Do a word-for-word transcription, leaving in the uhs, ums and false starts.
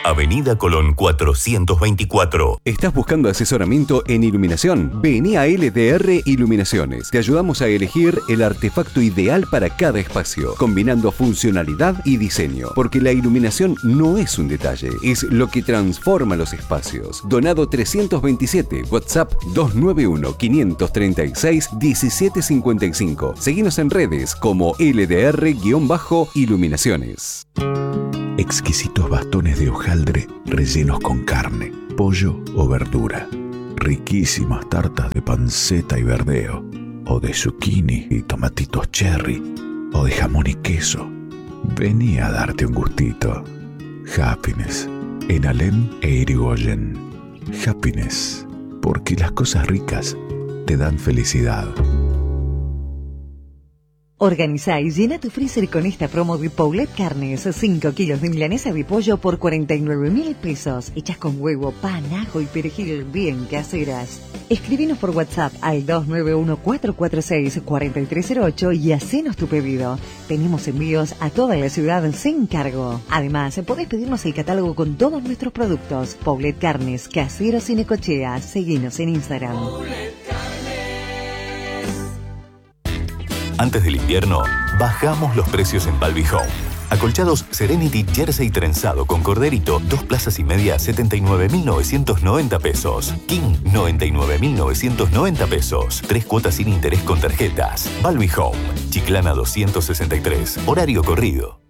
Avenida Colón cuatrocientos veinticuatro. ¿Estás buscando asesoramiento en iluminación? Vení a L D R Iluminaciones. Te ayudamos a elegir el artefacto ideal para cada espacio, combinando funcionalidad y diseño. Porque la iluminación no es un detalle, es lo que transforma los espacios. Donado trescientos veintisiete, WhatsApp dos nueve uno, cinco tres seis, uno siete cinco cinco. Seguinos en redes como L D R-Iluminaciones. Exquisitos bastones de hojaldre rellenos con carne, pollo o verdura. Riquísimas tartas de panceta y verdeo, o de zucchini y tomatitos cherry, o de jamón y queso. Vení a darte un gustito. Happiness, en Alem e Irigoyen. Happiness, porque las cosas ricas te dan felicidad. Organiza y llena tu freezer con esta promo de Poulet Carnes. cinco kilos de milanesa de pollo por cuarenta y nueve mil pesos. Hechas con huevo, pan, ajo y perejil bien caseras. Escribinos por WhatsApp al dos nueve uno, cuatro cuatro seis, cuatro tres cero ocho y hacenos tu pedido. Tenemos envíos a toda la ciudad sin cargo. Además, podés pedirnos el catálogo con todos nuestros productos. Poulet Carnes, caseros y necochea. Seguinos en Instagram. Antes del invierno, bajamos los precios en Balbi Home. Acolchados Serenity Jersey trenzado con corderito, dos plazas y media, setenta y nueve mil novecientos noventa pesos. King, noventa y nueve mil novecientos noventa pesos. Tres cuotas sin interés con tarjetas. Balbi Home, Chiclana doscientos sesenta y tres, horario corrido.